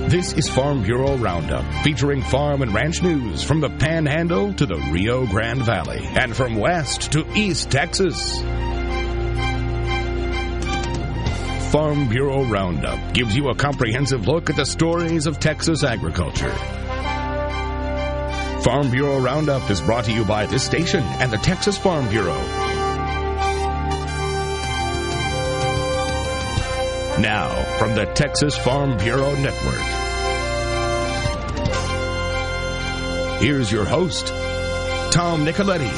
This is Farm Bureau Roundup, featuring farm and ranch news from the Panhandle to the Rio Grande Valley and from West to East Texas. Farm Bureau Roundup gives you a comprehensive look at the stories of Texas agriculture. Farm Bureau Roundup is brought to you by this station and the Texas Farm Bureau. Now, from the Texas Farm Bureau Network, here's your host, Tom Nicoletti.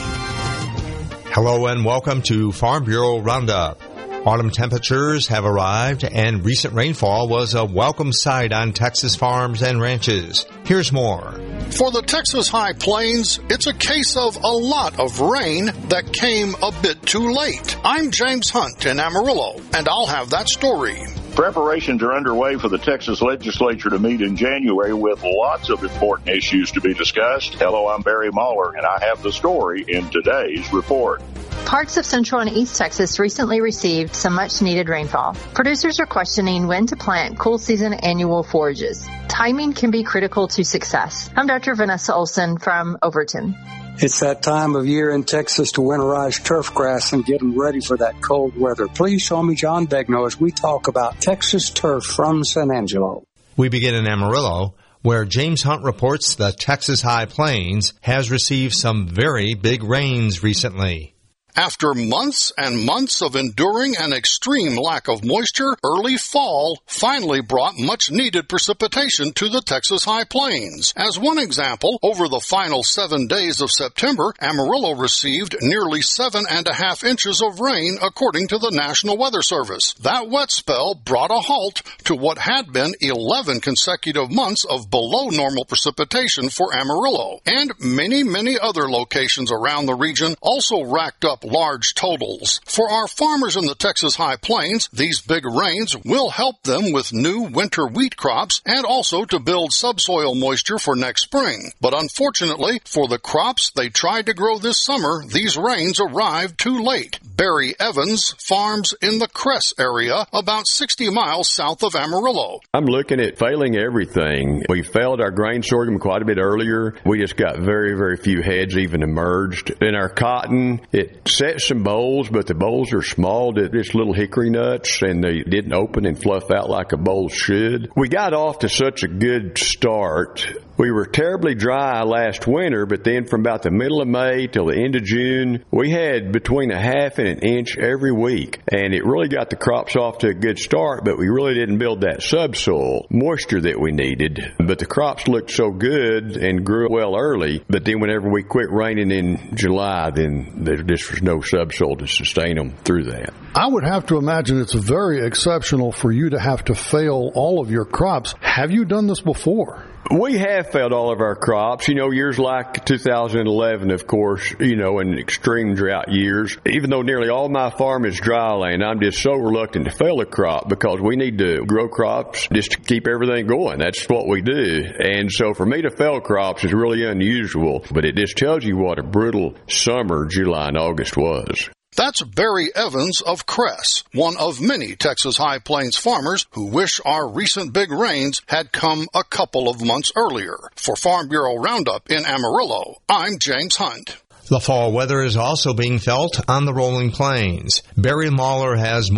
Hello and welcome to Farm Bureau Roundup. Autumn temperatures have arrived and recent rainfall was a welcome sight on Texas farms and ranches. Here's more. For the Texas High Plains, it's a case of a lot of rain that came a bit too late. I'm James Hunt in Amarillo, and I'll have that story. Preparations are underway for the Texas legislature to meet in January with lots of important issues to be discussed. Hello, I'm Barry Mahler, and I have the story in today's report. Parts of Central and East Texas recently received some much-needed rainfall. Producers are questioning when to plant cool season annual forages. Timing can be critical to success. I'm Dr. Vanessa Olson from Overton. It's that time of year in Texas to winterize turf grass and get them ready for that cold weather. Please show me John Begnaud as we talk about Texas turf from San Angelo. We begin in Amarillo, where James Hunt reports the Texas High Plains has received some very big rains recently. After months and months of enduring an extreme lack of moisture, early fall finally brought much-needed precipitation to the Texas High Plains. As one example, over the final 7 days of September, Amarillo received nearly 7.5 inches of rain, according to the National Weather Service. That wet spell brought a halt to what had been 11 consecutive months of below-normal precipitation for Amarillo. And many other locations around the region also racked up large totals. For our farmers in the Texas High Plains, these big rains will help them with new winter wheat crops and also to build subsoil moisture for next spring. But unfortunately, for the crops they tried to grow this summer, these rains arrived too late. Barry Evans farms in the Cress area, about 60 miles south of Amarillo. I'm looking at failing everything. We failed our grain sorghum quite a bit earlier. We just got very few heads even emerged. In our cotton, it set some bowls, but the bowls are small, just little hickory nuts, and they didn't open and fluff out like a bowl should. We got off to such a good start. We were terribly dry last winter, but then from about the middle of May till the end of June, we had between 1/2 and 1 inch every week. And it really got the crops off to a good start, but we really didn't build that subsoil moisture that we needed. But the crops looked so good and grew well early, but then whenever we quit raining in July, then there just was no subsoil to sustain them through that. I would have to imagine it's very exceptional for you to have to fail all of your crops. Have you done this before? We have failed all of our crops. Years like 2011, of course, in extreme drought years. Even though nearly all my farm is dry land, I'm just so reluctant to fail a crop because we need to grow crops just to keep everything going. That's what we do. And so for me to fail crops is really unusual, but it just tells you what a brutal summer July and August was. That's Barry Evans of Cress, one of many Texas High Plains farmers who wish our recent big rains had come a couple of months earlier. For Farm Bureau Roundup in Amarillo, I'm James Hunt. The fall weather is also being felt on the rolling plains. Barry Mahler has more.